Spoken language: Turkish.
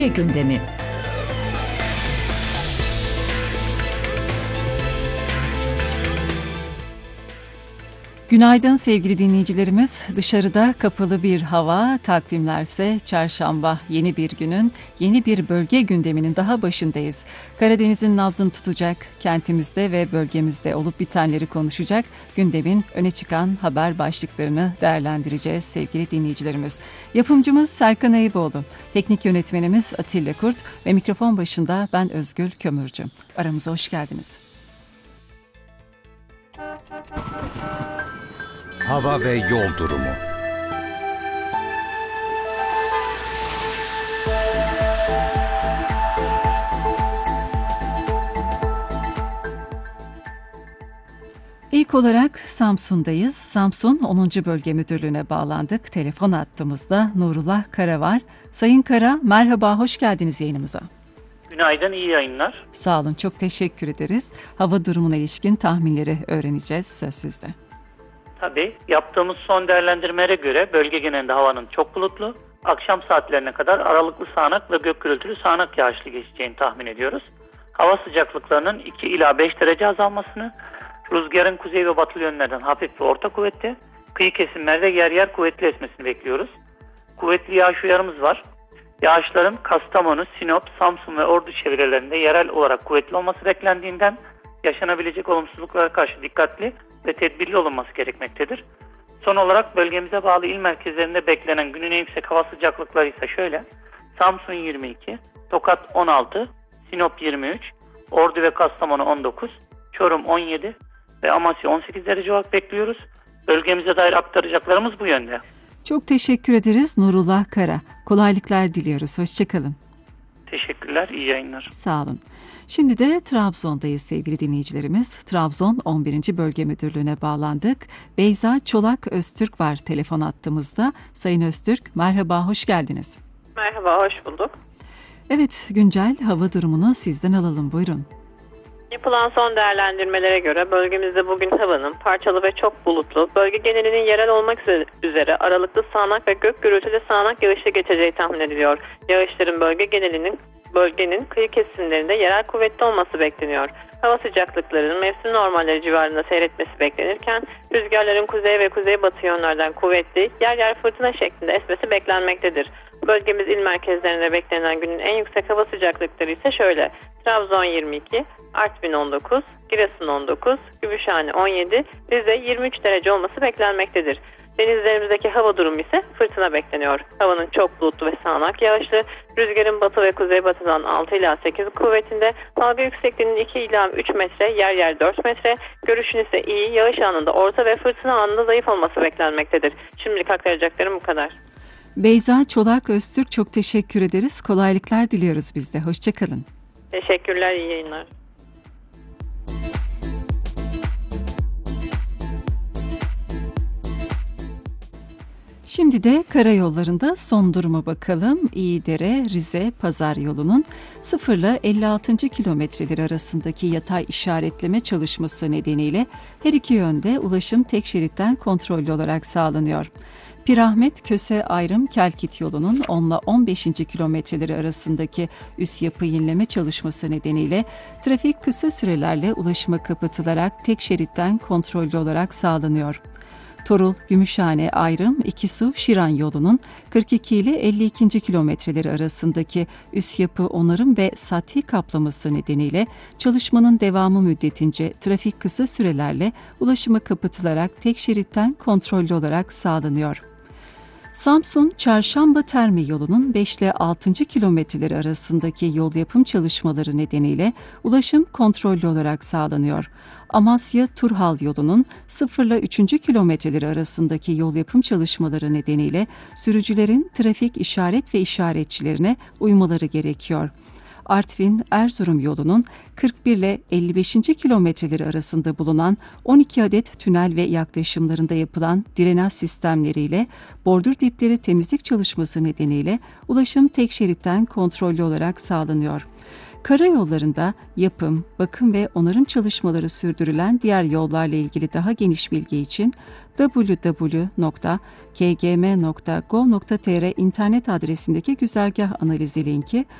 Gündemi. Günaydın sevgili dinleyicilerimiz. Dışarıda kapalı bir hava, takvimlerse çarşamba, yeni bir günün, yeni bir bölge gündeminin daha başındayız. Karadeniz'in nabzını tutacak, kentimizde ve bölgemizde olup bitenleri konuşacak, gündemin öne çıkan haber başlıklarını değerlendireceğiz sevgili dinleyicilerimiz. Yapımcımız Serkan Ayıboğlu, teknik yönetmenimiz Atilla Kurt ve mikrofon başında ben Özgül Kömürcü. Aramıza hoş geldiniz. Hava ve yol durumu. İlk olarak Samsun'dayız. Samsun 10. Bölge Müdürlüğü'ne bağlandık. Telefon hattımızda Nurullah Kara var. Sayın Kara, merhaba, hoş geldiniz yayınımıza. Günaydın, iyi yayınlar. Sağ olun, çok teşekkür ederiz. Hava durumuna ilişkin tahminleri öğreneceğiz, söz sizde. Tabii, yaptığımız son değerlendirmelere göre bölge genelinde havanın çok bulutlu, akşam saatlerine kadar aralıklı sağanak ve gök gürültülü sağanak yağışlı geçeceğini tahmin ediyoruz. Hava sıcaklıklarının 2 ila 5 derece azalmasını, rüzgarın kuzey ve batılı yönlerden hafif ve orta kuvvetli, kıyı kesimlerde yer yer kuvvetli esmesini bekliyoruz. Kuvvetli yağış uyarımız var. Yağışların Kastamonu, Sinop, Samsun ve Ordu çevrelerinde yerel olarak kuvvetli olması beklendiğinden yaşanabilecek olumsuzluklara karşı dikkatli ve tedbirli olunması gerekmektedir. Son olarak bölgemize bağlı il merkezlerinde beklenen günün en yüksek hava sıcaklıkları ise şöyle: Samsun 22, Tokat 16, Sinop 23, Ordu ve Kastamonu 19, Çorum 17 ve Amasya 18 derece olarak bekliyoruz. Bölgemize dair aktaracaklarımız bu yönde. Çok teşekkür ederiz Nurullah Kara. Kolaylıklar diliyoruz. Hoşçakalın. Teşekkürler, iyi yayınlar. Sağ olun. Şimdi de Trabzon'dayız sevgili dinleyicilerimiz. Trabzon 11. Bölge Müdürlüğü'ne bağlandık. Beyza Çolak Öztürk var telefon hattımızda. Sayın Öztürk, merhaba, hoş geldiniz. Merhaba, hoş bulduk. Evet, güncel hava durumunu sizden alalım, buyurun. Yapılan son değerlendirmelere göre bölgemizde bugün havanın parçalı ve çok bulutlu, bölge genelinin yerel olmak üzere aralıklı sağanak ve gök gürültülü sağanak yağışlı geçeceği tahmin ediliyor. Yağışların bölgenin kıyı kesimlerinde yerel kuvvetli olması bekleniyor. Hava sıcaklıklarının mevsim normalleri civarında seyretmesi beklenirken rüzgarların kuzey ve kuzeybatı yönlerden kuvvetli, yer yer fırtına şeklinde esmesi beklenmektedir. Bölgemiz il merkezlerinde beklenen günün en yüksek hava sıcaklıkları ise şöyle: Trabzon 22, Artvin 19, Giresun 19, Gümüşhane 17, Rize 23 derece olması beklenmektedir. Denizlerimizdeki hava durumu ise fırtına bekleniyor. Havanın çok bulutlu ve sağanak yağışlı, rüzgarın batı ve kuzeybatıdan 6 ila 8 kuvvetinde, dalga yüksekliğinin 2 ila 3 metre, yer yer 4 metre, görüşün ise iyi, yağış anında orta ve fırtına anında zayıf olması beklenmektedir. Şimdilik aktaracaklarım bu kadar. Beyza Çolak Öztürk, çok teşekkür ederiz. Kolaylıklar diliyoruz biz de. Hoşçakalın. Teşekkürler, iyi yayınlar. Şimdi de karayollarında son duruma bakalım. İyidere, Rize, Pazar yolunun 0 ile 56. kilometreleri arasındaki yatay işaretleme çalışması nedeniyle her iki yönde ulaşım tek şeritten kontrollü olarak sağlanıyor. Pirahmet Köse Ayrım Kelkit yolunun 10 ile 15. kilometreleri arasındaki üst yapı yenileme çalışması nedeniyle trafik kısa sürelerle ulaşıma kapatılarak tek şeritten kontrollü olarak sağlanıyor. Torul, Gümüşhane, Ayrım, İkisu, Şiran yolunun 42 ile 52. kilometreleri arasındaki üst yapı onarım ve sati kaplaması nedeniyle çalışmanın devamı müddetince trafik kısa sürelerle ulaşıma kapatılarak tek şeritten kontrollü olarak sağlanıyor. Samsun Çarşamba Terme yolunun 5 ile 6. kilometreleri arasındaki yol yapım çalışmaları nedeniyle ulaşım kontrollü olarak sağlanıyor. Amasya Turhal yolunun 0 ile 3. kilometreleri arasındaki yol yapım çalışmaları nedeniyle sürücülerin trafik işaret ve işaretçilerine uymaları gerekiyor. Artvin-Erzurum yolunun 41 ile 55. kilometreleri arasında bulunan 12 adet tünel ve yaklaşımlarında yapılan drenaj sistemleriyle bordür dipleri temizlik çalışması nedeniyle ulaşım tek şeritten kontrollü olarak sağlanıyor. Karayollarında yapım, bakım ve onarım çalışmaları sürdürülen diğer yollarla ilgili daha geniş bilgi için www.kgm.go.tr internet adresindeki güzergah analizi linki